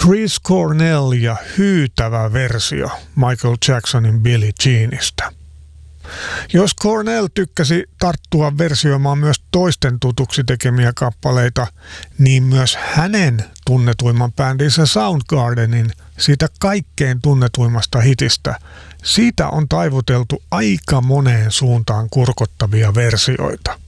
Chris Cornell ja hyytävä versio Michael Jacksonin Billie Jeanista. Jos Cornell tykkäsi tarttua versioimaan myös toisten tutuksi tekemiä kappaleita, niin myös hänen tunnetuimman bändinsä Soundgardenin siitä kaikkein tunnetuimmasta hitistä, siitä on taivuteltu aika moneen suuntaan kurkottavia versioita.